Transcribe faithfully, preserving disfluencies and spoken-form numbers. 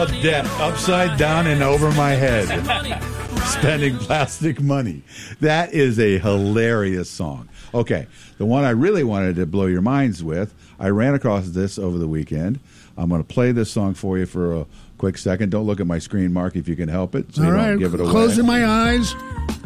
Debt upside down and over my head. Spending plastic money. That is a hilarious song. Okay, the one I really wanted to blow your minds with, I ran across this over the weekend. I'm going to play this song for you for a quick second. Don't look at my screen, Mark, if you can help it, so All you right. don't give it away. Closing my eyes.